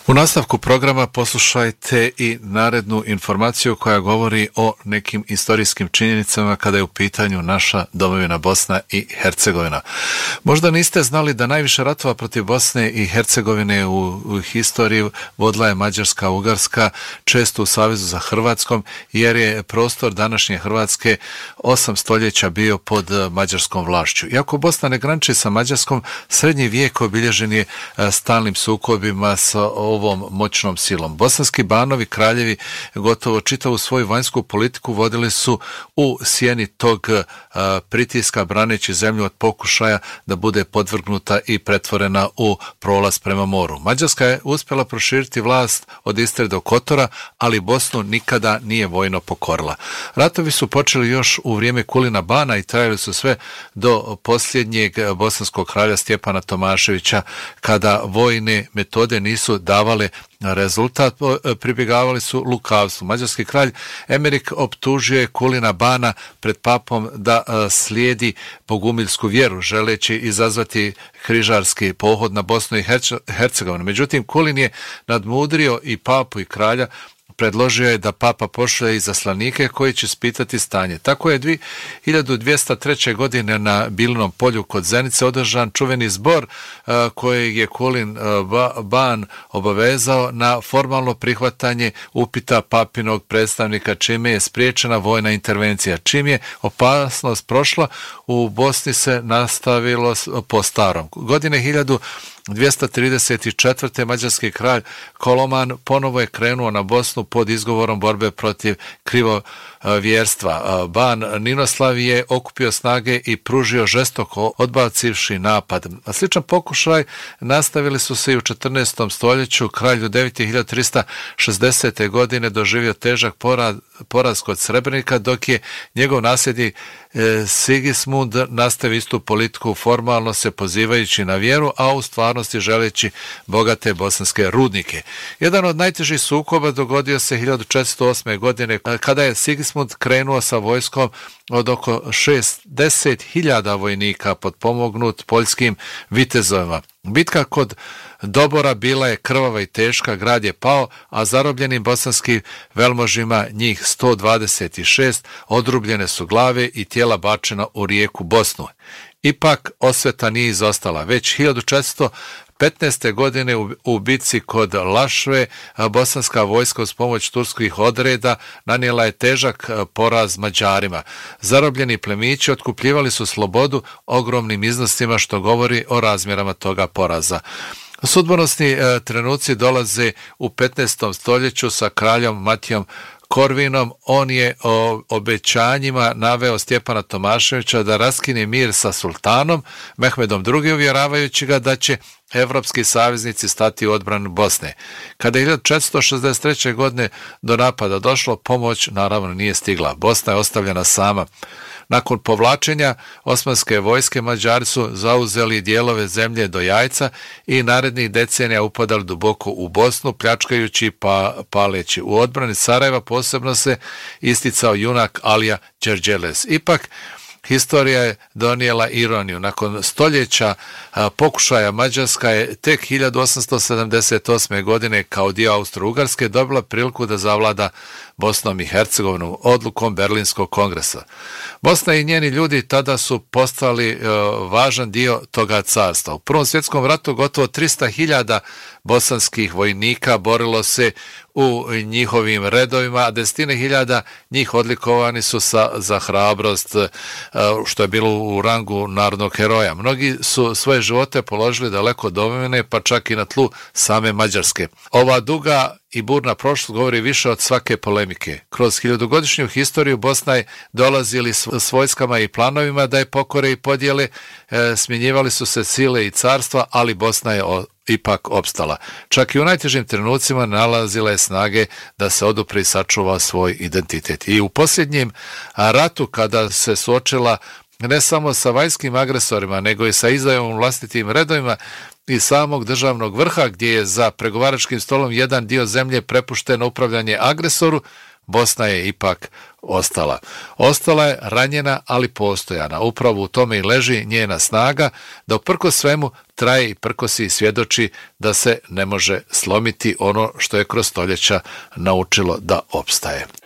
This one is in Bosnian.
U nastavku programa poslušajte i narednu informaciju koja govori o nekim istorijskim činjenicama kada je u pitanju naša domovina Bosna i Hercegovina. Možda niste znali da najviše ratova protiv Bosne i Hercegovine u historiji vodila je Mađarska, Ugarska, često u savezu sa Hrvatskom, jer je prostor današnje Hrvatske 8 stoljeća bio pod mađarskom vlašću. Iako Bosna ne graniči sa Mađarskom, srednji vijek obilježen je stalnim sukobima sa ovom moćnom silom. Bosanski banovi, kraljevi, gotovo čitavu svoju vanjsku politiku vodili su u sjeni tog pritiska, braneći zemlju od pokušaja da bude podvrgnuta i pretvorena u prolaz prema moru. Mađarska je uspjela proširiti vlast od Istre do Kotora, ali Bosnu nikada nije vojno pokorila. Ratovi su počeli još u vrijeme Kulina Bana i trajali su sve do posljednjeg bosanskog kralja Stjepana Tomaševića, kada vojne metode nisu davale rezultat, pribjegavali su lukavstvu. Mađarski kralj Emerik optužio je Kulina Bana pred papom da slijedi bogumiljsku vjeru, želeći izazvati križarski pohod na Bosnu i Hercegovinu. Međutim, Kulin je nadmudrio i papu i kralja, predložio je da papa pošle izaslanike koji će ispitati stanje. Tako je 1203. godine na Bilinom polju kod Zenice održan čuveni zbor kojeg je Kulin Ban obavezao na formalno prihvatanje upita papinog predstavnika, čime je spriječena vojna intervencija. Čim je opasnost prošla, u Bosni se nastavilo po starom. Godine 1234. mađarski kralj Koloman ponovo je krenuo na Bosnu pod izgovorom borbe protiv krivovjerstva. Ban Ninoslav je okupio snage i pružio žestoko odbacivši napad. Sličan pokušaj nastavili su se i u 14. stoljeću. Kralj Ljudevit je 1360. godine doživio težak poraz kod Srebrenika, dok je njegov nasljednik Sigismund nastavio istu politiku, formalno se pozivajući na vjeru, a u stvarnosti želeći bogate bosanske rudnike. Jedan od najtežih sukoba dogodio se 1408. godine kada je Sigismund krenuo sa vojskom od oko 60.000 vojnika potpomognut poljskim vitezovima. Bitka kod Dobora bila je krvava i teška, grad je pao, a zarobljenim bosanskim velmožima, njih 126, odrubljene su glave i tijela bačena u rijeku Bosnu. Ipak osveta nije izostala. Već 1415. godine u bitci kod Lašve bosanska vojska uz pomoć turskih odreda nanijela je težak poraz Mađarima. Zarobljeni plemići otkupljivali su slobodu ogromnim iznosima, što govori o razmjerama toga poraza. Sudbonosni trenuci dolaze u 15. stoljeću sa kraljom Matijom Korvinom. On je obećanjima naveo Stjepana Tomaševića da raskine mir sa sultanom Mehmedom II, uvjeravajući ga da će evropski saveznici stati u odbranu Bosne. Kada je 1463. godine do napada došlo, pomoć naravno nije stigla. Bosna je ostavljena sama. Nakon povlačenja osmanske vojske, Mađari su zauzeli dijelove zemlje do Jajca i narednih decenija upadali duboko u Bosnu, pljačkajući pa paleći. U odbrani Sarajeva posebno se isticao junak Alija Đerđeles. Ipak, historija je donijela ironiju. Nakon stoljeća pokušaja, Mađarska je tek 1878. godine kao dio Austro-Ugarske dobila priliku da zavlada Bosnom i Hercegovinom odlukom Berlinskog kongresa. Bosna i njeni ljudi tada su postali važan dio toga carstva. U Prvom svjetskom ratu gotovo 300.000 bosanskih vojnika borilo se u njihovim redovima, a desetine hiljada njih odlikovani su za hrabrost, što je bilo u rangu narodnog heroja. Mnogi su svoje živote položili daleko od domovine, pa čak i na tlu same Mađarske. Ova duga i burna prošlost govori više od svake polemike. Kroz hiljadugodišnju historiju Bosna je dolazili s vojskama i planovima da je pokore i podjele, smjenjivali su se sile i carstva, ali Bosna je ipak opstala. Čak i u najtežim trenucima nalazila je snage da se odupre i sačuva svoj identitet. I u posljednjem ratu, kada se suočila ne samo sa vanjskim agresorima, nego i sa izdajom u vlastitim redovima i samog državnog vrha, gdje je za pregovaračkim stolom jedan dio zemlje prepušten na upravljanje agresoru, Bosna je ipak ostala. Ostala je ranjena, ali postojana. Upravo u tome i leži njena snaga, da uprkos svemu traje i prkosi i svjedoči da se ne može slomiti ono što je kroz stoljeća naučilo da opstaje.